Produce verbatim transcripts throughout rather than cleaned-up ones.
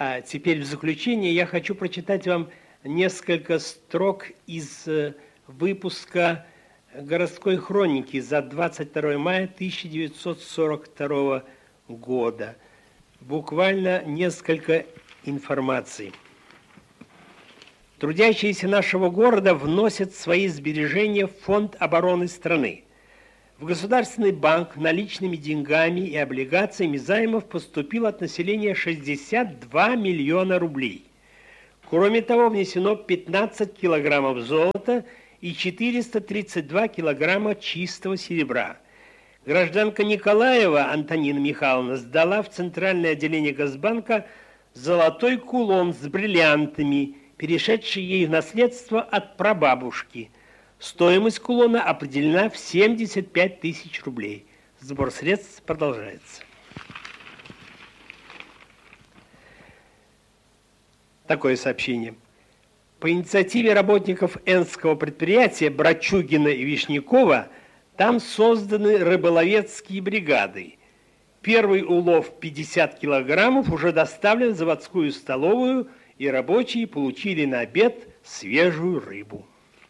А теперь в заключение я хочу прочитать вам несколько строк из выпуска городской хроники за двадцать второе мая тысяча девятьсот сорок второго года. Буквально несколько информаций. Трудящиеся нашего города вносят свои сбережения в фонд обороны страны. В Государственный банк наличными деньгами и облигациями займов поступило от населения шестьдесят два миллиона рублей. Кроме того, внесено пятнадцать килограммов золота и четыреста тридцать два килограмма чистого серебра. Гражданка Николаева Антонина Михайловна сдала в Центральное отделение Госбанка золотой кулон с бриллиантами, перешедший ей в наследство от прабабушки. Стоимость кулона определена в семьдесят пять тысяч рублей. Сбор средств продолжается. Такое сообщение. По инициативе работников Энского предприятия Брачугина и Вишнякова там созданы рыболовецкие бригады. Первый улов пятьдесят килограммов уже доставлен в заводскую столовую, и рабочие получили на обед свежую рыбу.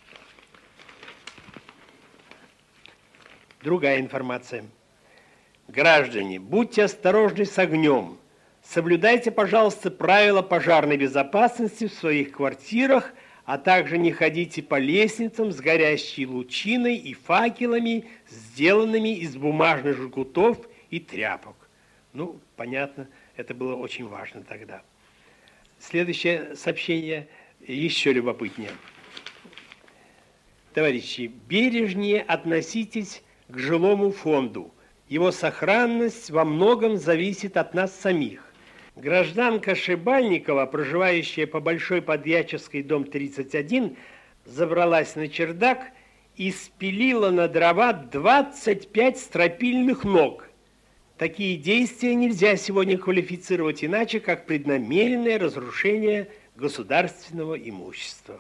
Другая информация. Граждане, будьте осторожны с огнем. Соблюдайте, пожалуйста, правила пожарной безопасности в своих квартирах, а также не ходите по лестницам с горящей лучиной и факелами, сделанными из бумажных жгутов и тряпок. Ну, понятно, это было очень важно тогда. Следующее сообщение еще любопытнее. Товарищи, бережнее относитесь к жилому фонду. Его сохранность во многом зависит от нас самих. Гражданка Шибальникова, проживающая по Большой Подьяческой, дом тридцать один, забралась на чердак и спилила на дрова двадцать пять стропильных ног. Такие действия нельзя сегодня квалифицировать иначе, как преднамеренное разрушение государственного имущества.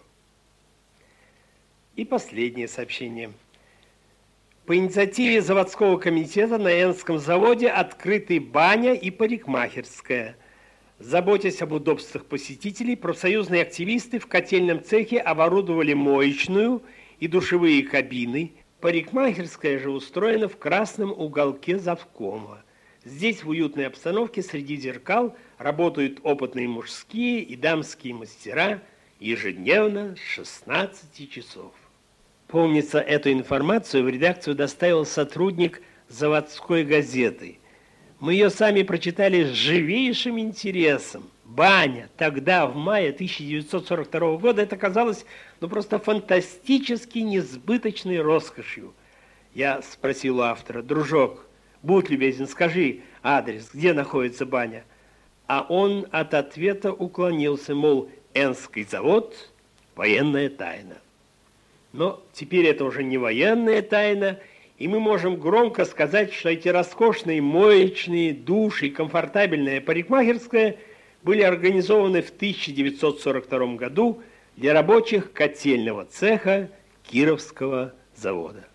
И последнее сообщение. По инициативе заводского комитета на Энском заводе открыты баня и парикмахерская. Заботясь об удобствах посетителей, профсоюзные активисты в котельном цехе оборудовали моечную и душевые кабины. Парикмахерская же устроена в красном уголке завкома. Здесь в уютной обстановке среди зеркал работают опытные мужские и дамские мастера ежедневно с шестнадцати часов. Помнится, эту информацию в редакцию доставил сотрудник заводской газеты. Мы ее сами прочитали с живейшим интересом. Баня тогда, в мае тысяча девятьсот сорок второго года, это казалось ну, просто фантастически несбыточной роскошью. Я спросил у автора: дружок, будь любезен, скажи адрес, где находится баня. А он от ответа уклонился, мол, Энский завод – военная тайна. Но теперь это уже не военная тайна, и мы можем громко сказать, что эти роскошные моечные, души и комфортабельная парикмахерская были организованы в тысяча девятьсот сорок втором году для рабочих котельного цеха Кировского завода.